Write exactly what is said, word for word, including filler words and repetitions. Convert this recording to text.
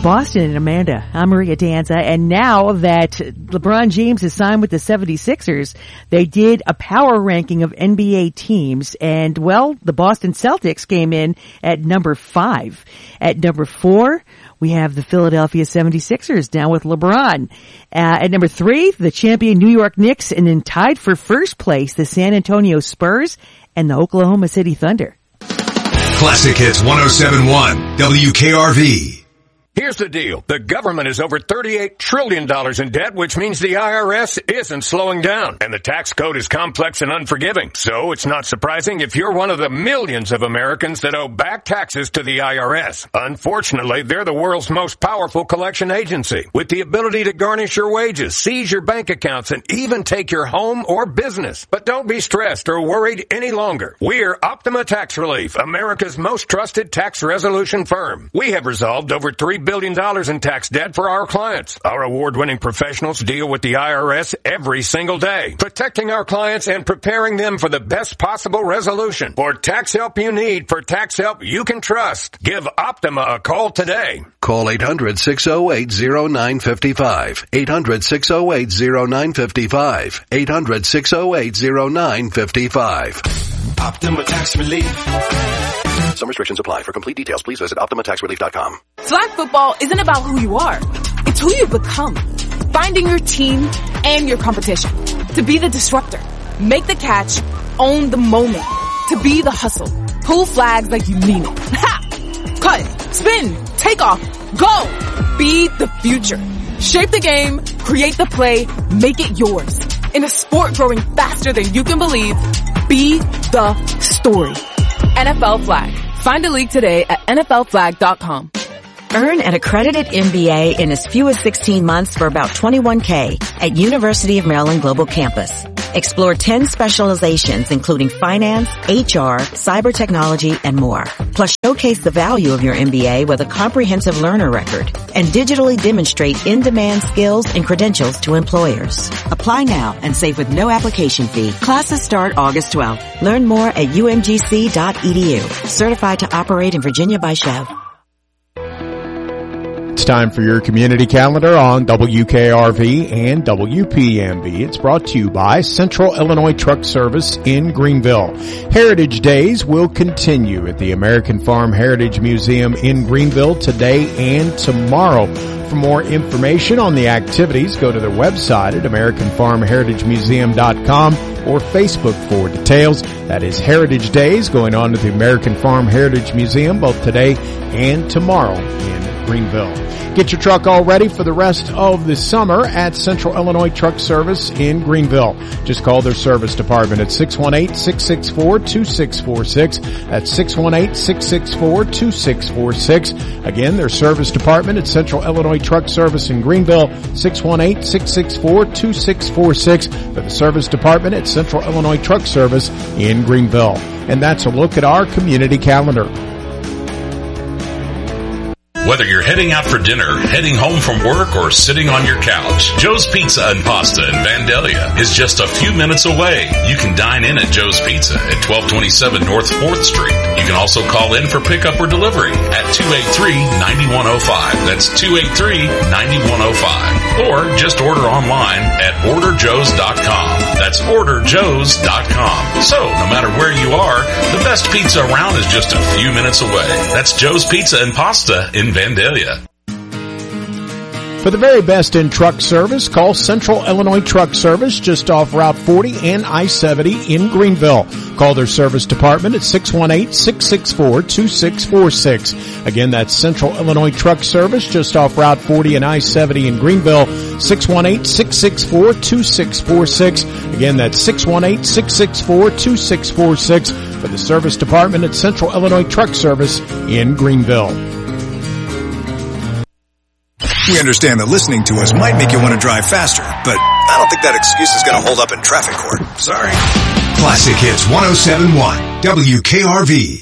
Boston and Amanda. I'm Maria Danza, and now that LeBron James has signed with the seventy-sixers, they did a power ranking of N B A teams, and, well, the Boston Celtics came in at number five. At number four, we have the Philadelphia seventy-sixers down with LeBron. Uh, at number three, the champion New York Knicks, and then tied for first place, the San Antonio Spurs and the Oklahoma City Thunder. Classic Hits one oh seven point one, W K R V. Here's the deal. The government is over thirty-eight trillion dollars in debt, which means the I R S isn't slowing down. And the tax code is complex and unforgiving. So it's not surprising if you're one of the millions of Americans that owe back taxes to the I R S. Unfortunately, they're the world's most powerful collection agency, with the ability to garnish your wages, seize your bank accounts, and even take your home or business. But don't be stressed or worried any longer. We're Optima Tax Relief, America's most trusted tax resolution firm. We have resolved over three billion dollars in tax debt for our clients. Our award-winning professionals deal with the I R S every single day, protecting our clients and preparing them for the best possible resolution. For tax help you need, for tax help you can trust, give Optima a call today. Call eight hundred, six oh eight, oh nine five five. eight hundred, six oh eight, oh nine five five. eight hundred, six oh eight, oh nine five five. Optima Tax Relief. Some restrictions apply. For complete details, please visit Optima Tax Relief dot com. Flag football isn't about who you are. It's who you become. Finding your team and your competition. To be the disruptor. Make the catch. Own the moment. To be the hustle. Pull flags like you mean it. Ha! Cut. Spin. Take off. Go. Be the future. Shape the game. Create the play. Make it yours. In a sport growing faster than you can believe, be the story. N F L Flag. Find a league today at N F L flag dot com. Earn an accredited M B A in as few as sixteen months for about twenty-one K at University of Maryland Global Campus. Explore ten specializations including finance, H R, cyber technology, and more. Plus showcase the value of your M B A with a comprehensive learner record and digitally demonstrate in-demand skills and credentials to employers. Apply now and save with no application fee. Classes start August twelfth. Learn more at U M G C dot E D U. Certified to operate in Virginia by Chev. It's time for your community calendar on W K R V and W P M B. It's brought to you by Central Illinois Truck Service in Greenville. Heritage Days will continue at the American Farm Heritage Museum in Greenville today and tomorrow. For more information on the activities, go to their website at American Farm Heritage Museum dot com or Facebook for details. That is Heritage Days going on at the American Farm Heritage Museum both today and tomorrow in Greenville. Get your truck all ready for the rest of the summer at Central Illinois Truck Service in Greenville. Just call their service department at six one eight, six six four, two six four six. That's six one eight, six six four, two six four six. Again, their service department at Central Illinois Truck Service in Greenville, six one eight, six six four, two six four six for the service department at Central Illinois Truck Service in Greenville. And that's a look at our community calendar. Whether you're heading out for dinner, heading home from work, or sitting on your couch, Joe's Pizza and Pasta in Vandalia is just a few minutes away. You can dine in at Joe's Pizza at twelve twenty-seven North fourth Street. You can also call in for pickup or delivery at two eight three, nine one oh five. That's two eight three, nine one oh five. Or just order online at order joes dot com. That's order joes dot com. So, no matter where you are, the best pizza around is just a few minutes away. That's Joe's Pizza and Pasta in Vandalia. For the very best in truck service, call Central Illinois Truck Service just off Route forty and I seventy in Greenville. Call their service department at six one eight, six six four, two six four six. Again, that's Central Illinois Truck Service just off Route forty and I seventy in Greenville, six one eight, six six four, two six four six. Again, that's six one eight, six six four, two six four six for the service department at Central Illinois Truck Service in Greenville. We understand that listening to us might make you want to drive faster, but I don't think that excuse is going to hold up in traffic court. Sorry. Classic Hits one oh seven point one, W K R V.